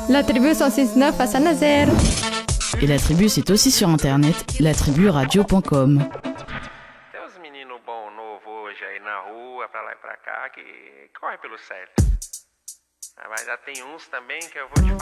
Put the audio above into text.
La tribu 106.9 à Saint-Nazaire. Et la tribu, c'est aussi sur internet, latriburadio.com. Tem uns meninos bom novo hoje aí na rua, pra lá e pra cá, que corre pelo certo. Mas já tem uns também que eu vou te